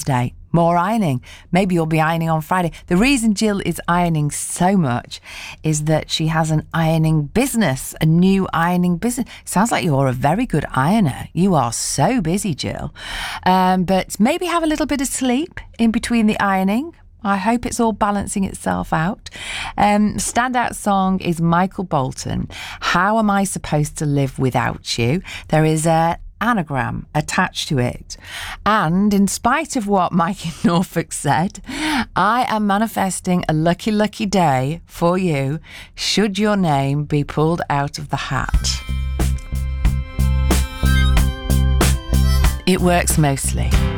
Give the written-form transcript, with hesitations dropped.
Wednesday. More ironing. Maybe you'll be ironing on Friday. The reason Jill is ironing so much is that she has an ironing business, a new ironing business. Sounds like you're a very good ironer. You are so busy, Jill. But maybe have a little bit of sleep in between the ironing. I hope it's all balancing itself out. Standout song is Michael Bolton, How Am I Supposed to Live Without You? There is a anagram attached to it. And in spite of what Mike in Norfolk said, I am manifesting a lucky, lucky day for you should your name be pulled out of the hat. It works mostly.